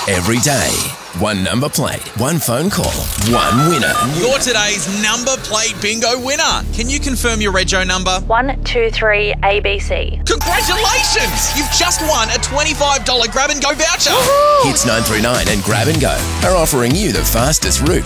Every day. One number plate, one phone call, one winner. You're today's number plate bingo winner. Can you confirm your rego number? 123 ABC. Congratulations! You've just won a $25 grab and go voucher. Hits 939 and Grab and Go are offering you the fastest route